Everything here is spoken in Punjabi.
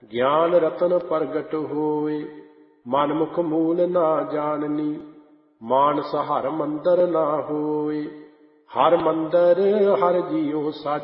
ਗਿਆਨ ਰਤਨ ਪ੍ਰਗਟ ਹੋਏ, ਮਨ ਮੁਖ ਮੂਲ ਨਾ ਜਾਣਨੀ। ਮਾਨਸ ਹਰ ਮੰਦਰ ਨਾ ਹੋਏ, ਹਰ ਮੰਦਰ ਹਰ ਜੀਉ ਸਾਜੇ।